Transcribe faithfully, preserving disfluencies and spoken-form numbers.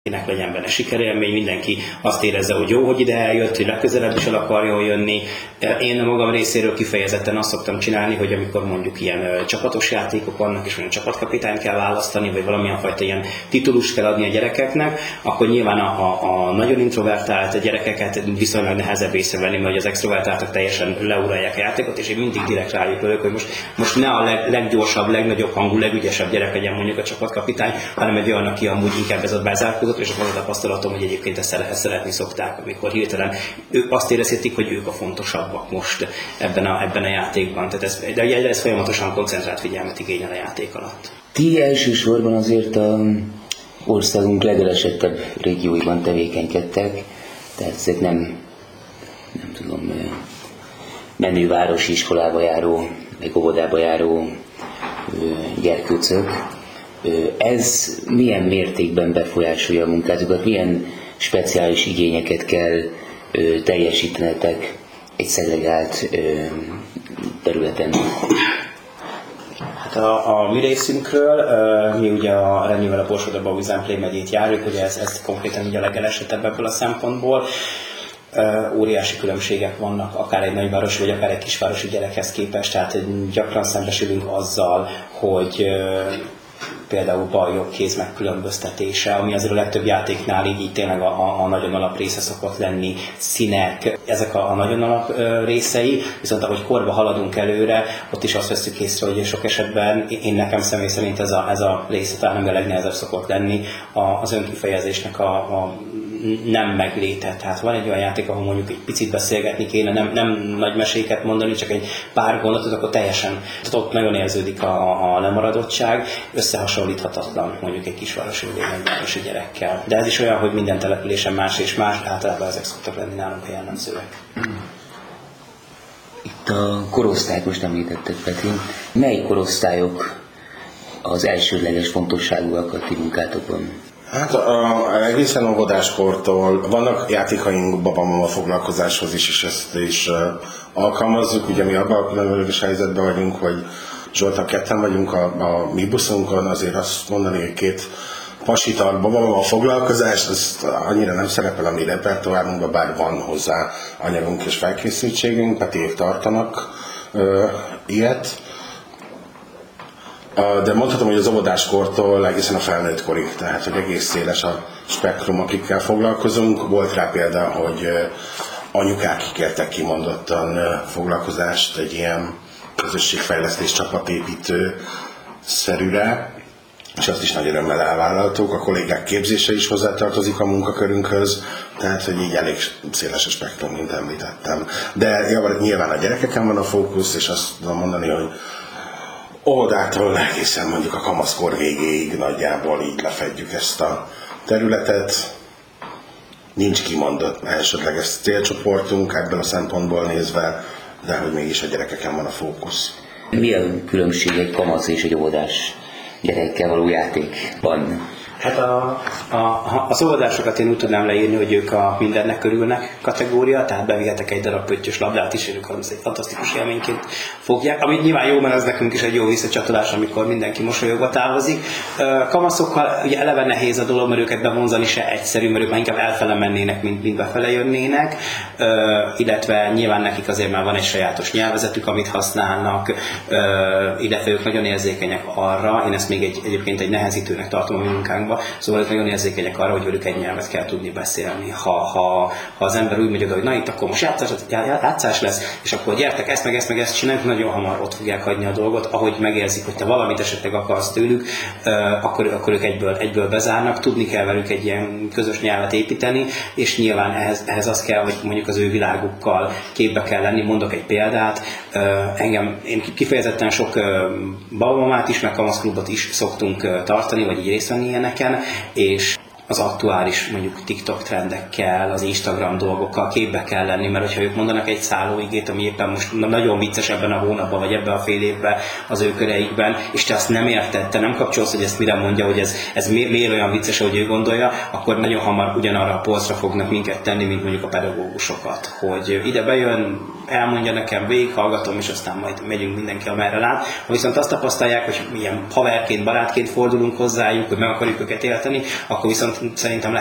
Kinek legyen benne sikerélmény, mindenki azt érezze, hogy jó, hogy ide eljött, hogy legközelebb is el akarjon jönni. Én magam részéről kifejezetten azt szoktam csinálni, hogy amikor mondjuk ilyen csapatos játékok vannak, és mondjuk csapatkapitányt kell választani, vagy valamilyen fajta ilyen titulust kell adni a gyerekeknek, akkor nyilván a, a, a nagyon introvertált gyerekeket viszonylag nehezebb észrevenni, mert az extrovertáltak teljesen leuralják a játékot, és én mindig direkt rájuk ölök, hogy most, most ne a leg, leggyorsabb, legnagyobb hangú, legügyesebb gyerek legyen mondjuk a csapatkapitány, hanem egy olyan, aki amúgy inkább ez a bezárkózott, és akkor az a tapasztalatom, hogy egyébként ezt szeretni szokták, amikor hirtelen ők azt érezhetik, hogy ők a fontosabbak most ebben a, ebben a játékban. Tehát ez, de ugye ez folyamatosan koncentrált figyelmet igényel a játék alatt. Ti elsősorban azért az országunk legelesettebb régióiban tevékenykedtek, tehát ezek nem, nem tudom, menővárosi iskolába járó, meg óvodába járó gyerkőcök. Ez milyen mértékben befolyásolja a munkátokat, milyen speciális igényeket kell teljesítenetek egy szegregált területen? Hát a, a mi részünkről, mi ugye a Rennivel a Borsod Boys and Play megyét járjuk, ugye ez, ez konkrétan ugye a legelesettebb ebből a szempontból. Óriási különbségek vannak, akár egy nagyvárosi, vagy akár egy kisvárosi gyerekhez képest, tehát gyakran szembesülünk azzal, hogy például bal-jobb kéz megkülönböztetése, ami azért a legtöbb játéknál így, így tényleg a, a nagyon alap része szokott lenni, színek, ezek a, a nagyon alap részei, viszont ahogy korba haladunk előre, ott is azt veszük észre, hogy sok esetben én nekem személy szerint ez a, ez a része talán a legnehezebb szokott lenni az önkifejezésnek a, a nem megléte. Tehát van egy olyan játék, ahol mondjuk egy picit beszélgetni kéne, nem, nem nagy meséket mondani, csak egy pár gondolatot, akkor teljesen, tehát ott nagyon érződik a, a lemaradottság, összehasonlíthatatlan mondjuk egy kisvárosi vagy egy nagyvárosi gyerekkel. De ez is olyan, hogy minden településen más és más, általában ezek szoktak lenni nálunk a jellemzőek. Itt a korosztályt most említettek, Peti. Mely korosztályok az elsődleges fontosságúak a ti munkátokban? Hát a, a egészen óvodáskortól vannak játékaink babamama foglalkozáshoz is, és ezt is uh, alkalmazzuk. Ugye mi abban a különleges helyzetben vagyunk, hogy Zsoltal ketten vagyunk a, a mi buszunkon, azért azt mondani, hogy két pasital babamama foglalkozást, az annyira nem szerepel a mi repertoárunkban, bár van hozzá anyagunk és felkészültségünk, Petiék tartanak uh, ilyet. De mondhatom, hogy az óvodáskortól egészen a felnőtt korig, tehát hogy egész széles a spektrum, akikkel foglalkozunk. Volt rá példa, hogy anyukák kikértek kimondottan foglalkozást egy ilyen közösségfejlesztés csapatépítő szerűre, és azt is nagy örömmel elvállaltuk. A kollégák képzése is hozzátartozik a munkakörünkhöz, tehát hogy így elég széles a spektrum, mint említettem. De nyilván a gyerekeken van a fókusz, és azt tudom mondani, hogy óvodától egészen mondjuk a kamaszkor végéig nagyjából így lefedjük ezt a területet. Nincs kimondott elsődleges célcsoportunk ebből a szempontból nézve, de hogy mégis a gyerekeken van a fókusz. Mi a különbség egy kamasz és egy óvodás gyerekkel való játékban? Hát a, a, a óvodásokat én úgy tudnám leírni, hogy ők a mindennek örülnek kategória, tehát bevihetek egy darab pöttyös labdát is, ők az egy fantasztikus élményként fogják, ami nyilván jó, mert ez nekünk is egy jó visszacsatolás, amikor mindenki mosolyogva távozik. Kamaszokkal ugye eleve nehéz a dolog, mert őket bevonzani se egyszerű, mert ők már inkább elfele mennének, mint, mint befele jönnének, illetve nyilván nekik azért már van egy sajátos nyelvezetük, amit használnak, illetve ők nagyon érzékenyek arra, én ezt még egy, egyébként egy nehezítőnek tartom a munkánkban, szóval ők nagyon érzékenyek arra, hogy velük egy nyelvet kell tudni beszélni. Ha, ha, ha az ember úgy megy oda, hogy na itt akkor most játszás, játszás lesz, és akkor gyertek ezt meg ezt meg ezt csinálni, nagyon hamar ott fogják hagyni a dolgot, ahogy megérzik, hogy te valamit esetleg akarsz tőlük, akkor, akkor ők egyből, egyből bezárnak, tudni kell velük egy ilyen közös nyelvet építeni, és nyilván ehhez, ehhez az kell, hogy mondjuk az ő világukkal képbe kell lenni. Mondok egy példát, engem, én kifejezetten sok babamamát is, meg kamaszklubot is szoktunk tartani, vagy így részt venni ilyeneken, és az aktuális mondjuk TikTok trendekkel, az Instagram dolgokkal képbe kell lenni, mert hogyha ők mondanak egy szállóigét, ami éppen most nagyon vicces ebben a hónapban, vagy ebben a fél évben az ő köreikben, és te azt nem érted, te nem kapcsolsz, hogy ezt mire mondja, hogy ez, ez mi, miért olyan vicces, hogy ő gondolja, akkor nagyon hamar ugyanarra a polcra fognak minket tenni, mint mondjuk a pedagógusokat, hogy ide bejön, elmondja nekem, végighallgatom, és aztán majd megyünk mindenki amerre lát. Ha viszont azt tapasztalják, hogy milyen haverként, barátként fordulunk hozzájuk, hogy meg akarjuk őket élteni, akkor viszont szerintem